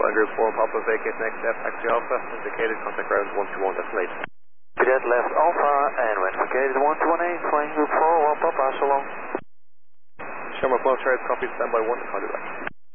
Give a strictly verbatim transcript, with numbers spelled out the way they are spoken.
Flying Group four, Papa vacate next step, taxi Alpha, indicated contact ground one two one destination. Cadet left Alpha and when indicated one two one eight, Flying Group four, one Papa, so long. Shamrock Well Trade, copy, standby one, call you back.